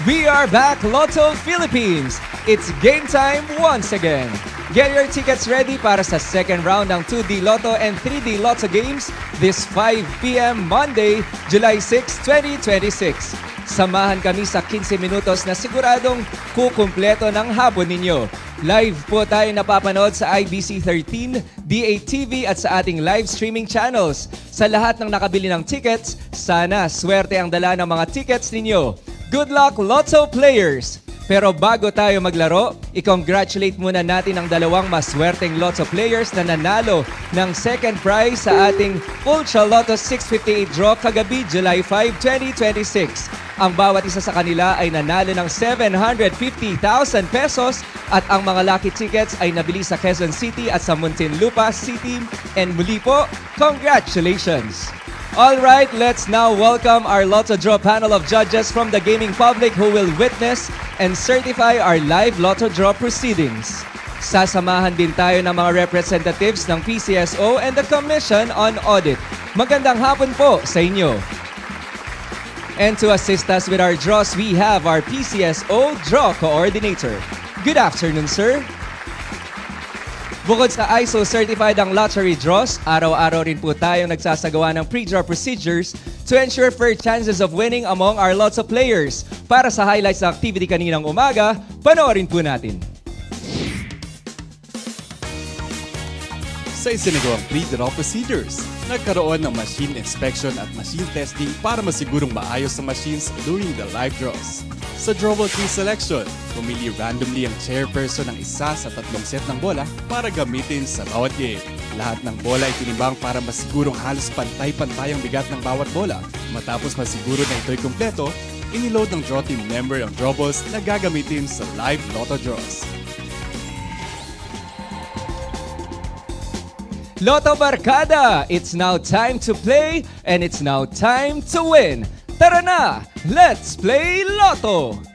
We are back, Lotto Philippines! It's game time once again. Get your tickets ready para sa second round ng 2D Lotto and 3D Lotto games this 5 p.m. Monday, July 6, 2026. Samahan kami sa 15 minutos na siguradong kukumpleto ng hapon ninyo. Live po tayo napapanood sa IBC 13, DATV at sa ating live streaming channels. Sa lahat ng nakabili ng tickets, sana swerte ang dala ng mga tickets ninyo. Good luck, Lotto players! Pero bago tayo maglaro, i-congratulate muna natin ang dalawang maswerteng Lotto players na nanalo ng second prize sa ating Ultra Lotto 658 draw kagabi, July 5, 2026. Ang bawat isa sa kanila ay nanalo ng 750,000 pesos at ang mga lucky tickets ay nabili sa Quezon City at sa Muntinlupa City. And muli po, congratulations! Alright, let's now welcome our Lotto Draw panel of judges from the gaming public who will witness and certify our live Lotto Draw proceedings. Sasamahan din tayo ng mga representatives ng PCSO and the Commission on Audit. Magandang hapon po sa inyo. And to assist us with our draws, we have our PCSO Draw Coordinator. Good afternoon, sir. Bukod sa ISO certified ang lottery draws, araw-araw rin po tayong nagsasagawa ng pre-draw procedures to ensure fair chances of winning among our Lotto players. Para sa highlights ng activity kaninang umaga, panoorin po natin. Sa isinagawang pre-draw procedures, nagkaroon ng machine inspection at machine testing para masigurong maayos ang machines during the live draws. Sa drawable tree selection, pumili randomly ang chairperson ng isa sa tatlong set ng bola para gamitin sa bawat game. Lahat ng bola ay tinimbang para masigurong halos pantay-pantay ang bigat ng bawat bola. Matapos masiguro na ito'y kumpleto, iniload ng draw team member ang drawables na gagamitin sa live Lotto draws. Lotto Barkada! It's now time to play and it's now time to win! Tara na! Let's play Lotto!